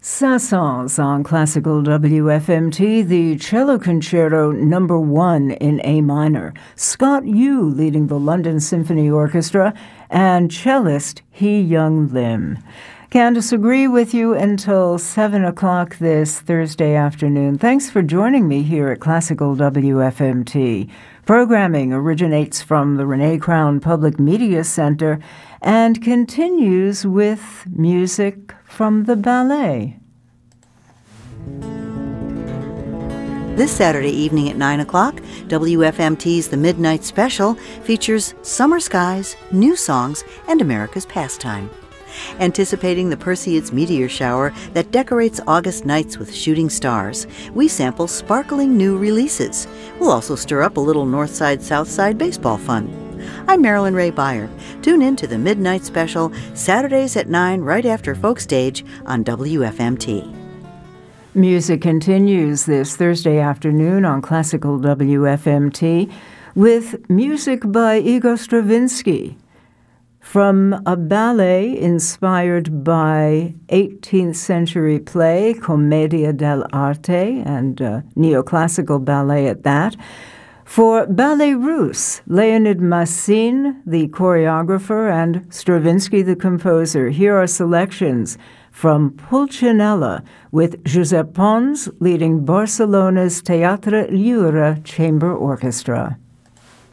Saint-Saëns on Classical WFMT, the Cello Concerto No. 1 in A minor. Scott Yu leading the London Symphony Orchestra, and cellist Hee-Young Lim. Candace Agree with you until 7 o'clock this Thursday afternoon. Thanks for joining me here at Classical WFMT. Programming originates from the Renee Crown Public Media Center and continues with music from the ballet. This Saturday evening at 9 o'clock, WFMT's The Midnight Special features Summer Skies, New Songs, and America's Pastime. Anticipating the Perseids meteor shower that decorates August nights with shooting stars, we sample sparkling new releases. We'll also stir up a little Northside-Southside baseball fun. I'm Marilyn Ray Beyer. Tune in to the Midnight Special, Saturdays at 9 right after Folk Stage on WFMT. Music continues this Thursday afternoon on Classical WFMT with music by Igor Stravinsky from a ballet inspired by 18th century play Commedia dell'arte, and neoclassical ballet at that. For Ballet Russe, Leonid Massin, the choreographer, and Stravinsky, the composer. Here are selections from Pulcinella with Josep Pons leading Barcelona's Teatre Lliure Chamber Orchestra.